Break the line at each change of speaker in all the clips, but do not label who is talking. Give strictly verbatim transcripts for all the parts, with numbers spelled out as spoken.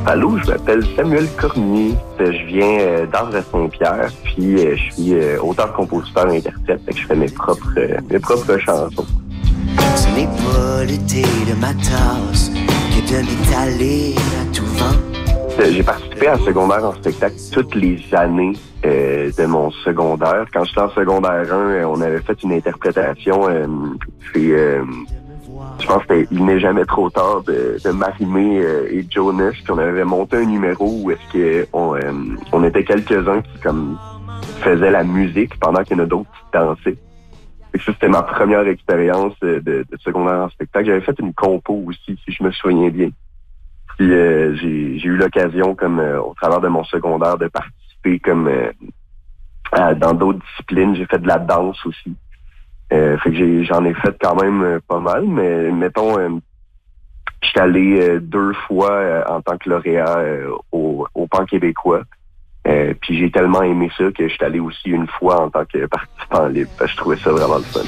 Allô, je m'appelle Samuel Cormier. Je viens euh, d'Arles-Saint-Pierre, puis euh, je suis euh, auteur-compositeur-interprète, fait que je fais mes propres, euh, mes propres chansons.
Ce n'est pas le thé de ma tasse que de m'étaler à tout vent.
J'ai participé à secondaire en spectacle toutes les années euh, de mon secondaire. Quand j'étais en secondaire un, on avait fait une interprétation, euh, c'est... Euh, Je pense que c'était Il n'est jamais trop tard de, de Marie-Mé euh, et Jonas. Puis on avait monté un numéro où est-ce que on, euh, on était quelques-uns qui comme faisaient la musique pendant qu'il y en a d'autres qui dansaient. Et ça, c'était ma première expérience de, de secondaire en spectacle. J'avais fait une compo aussi, si je me souviens bien. Puis euh, j'ai, j'ai eu l'occasion, comme euh, au travers de mon secondaire, de participer comme euh, à, dans d'autres disciplines. J'ai fait de la danse aussi. Euh, fait que j'ai, j'en ai fait quand même euh, pas mal, mais mettons, euh, je suis allé euh, deux fois euh, en tant que lauréat euh, au, au Pan québécois. Euh, puis j'ai tellement aimé ça que je suis allé aussi une fois en tant que participant libre. Parce que je trouvais ça vraiment le fun.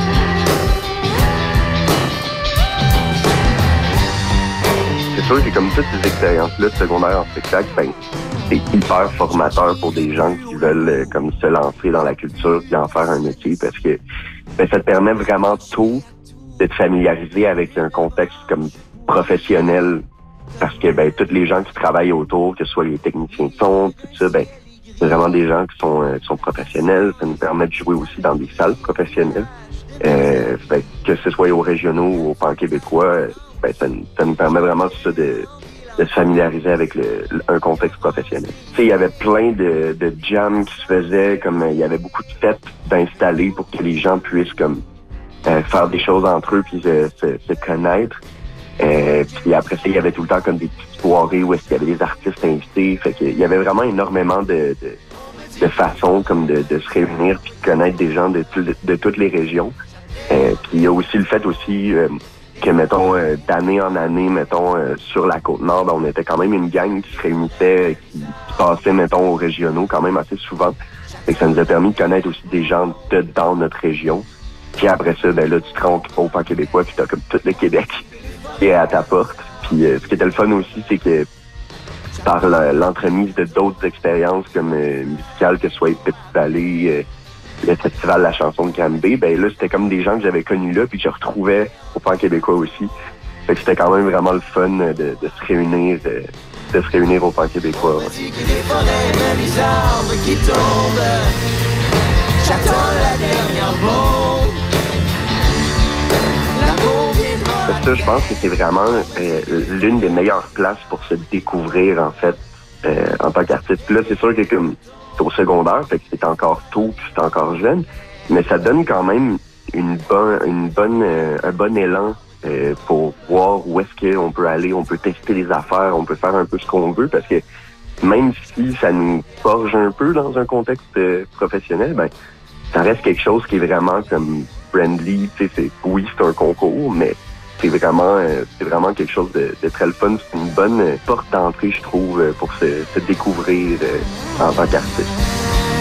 C'est sûr que comme toutes ces expériences-là de secondaire en spectacle, ben, c'est hyper formateur pour des gens qui veulent euh, comme se lancer dans la culture et en faire un métier parce que ben, ça te permet vraiment tôt de te familiariser avec un contexte comme professionnel parce que ben tous les gens qui travaillent autour, que ce soit les techniciens de son, tout ça, ben c'est vraiment des gens qui sont, euh, qui sont professionnels. Ça nous permet de jouer aussi dans des salles professionnelles. Euh, fait que ce soit aux régionaux ou au Pan québécois, ben ça, ça nous permet vraiment tout ça de de se familiariser avec le, un contexte professionnel. Tu sais, il y avait plein de, de jams qui se faisaient, comme il y avait beaucoup de fêtes d'installer pour que les gens puissent comme euh, faire des choses entre eux puis se, se, se connaître. Euh, puis après ça, il y avait tout le temps comme des petites soirées où est-ce qu'il y avait des artistes invités. Fait qu'il y avait vraiment énormément de, de, de façons comme de, de se réunir puis de connaître des gens de, de, de toutes les régions. Euh, puis il y a aussi le fait aussi euh, que, mettons, euh, d'année en année, mettons, euh, sur la Côte-Nord, ben, on était quand même une gang qui se réunissait, qui, qui passait, mettons, aux régionaux quand même assez souvent. Et ça nous a permis de connaître aussi des gens de dans notre région. Puis après ça, ben là, tu te rends au Pan québécois, puis t'as comme tout le Québec qui est à ta porte. Puis euh, ce qui était le fun aussi, c'est que par la, l'entremise de d'autres expériences comme euh, musicales, que ce soit Petite Vallée, euh, le festival La Chanson de Granby, ben là, c'était comme des gens que j'avais connus là, puis que je retrouvais au Pan québécois aussi. Fait que c'était quand même vraiment le fun de, de se réunir, de, de se réunir au Pan québécois. Ouais. Ça, je pense que c'est vraiment euh, l'une des meilleures places pour se découvrir, en fait, euh, en tant qu'artiste. Puis là, c'est sûr que comme c'est au secondaire, fait que c'est encore tôt, puis c'est encore jeune, mais ça donne quand même une bonne, une bonne, euh, un bon élan euh, pour voir où est-ce qu'on peut aller, on peut tester les affaires, on peut faire un peu ce qu'on veut, parce que même si ça nous forge un peu dans un contexte euh, professionnel, ben ça reste quelque chose qui est vraiment comme friendly. Tu sais, c'est, oui, c'est un concours, mais c'est vraiment, euh, c'est vraiment quelque chose de, de très le fun. C'est une bonne porte d'entrée, je trouve, pour se, se découvrir euh, en tant qu'artiste.